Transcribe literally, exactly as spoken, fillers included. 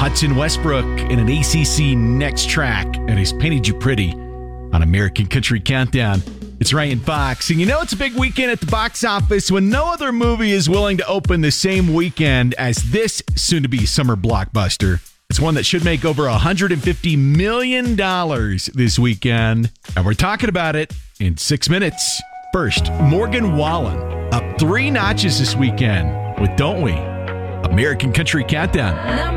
Hudson Westbrook in an A C C Next Track, and he's Painted You Pretty on American Country Countdown. It's Ryan Fox, and you know it's a big weekend at the box office when no other movie is willing to open the same weekend as this soon-to-be summer blockbuster. It's one that should make over one hundred fifty million dollars this weekend, and we're talking about it in six minutes. First, Morgan Wallen up three notches this weekend with Don't We? American Country Countdown.